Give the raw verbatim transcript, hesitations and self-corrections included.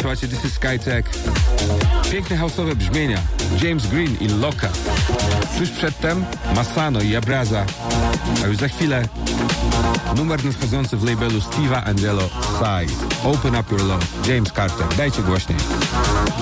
słuchacie This is Skytech. Piękne house'owe brzmienia. James Green i Loka. Tuż przedtem Masano i Abraza. A już za chwilę numer nadchodzący w labelu Steve'a Angelo Size. Open Up Your Love. James Carter. Dajcie głośniej.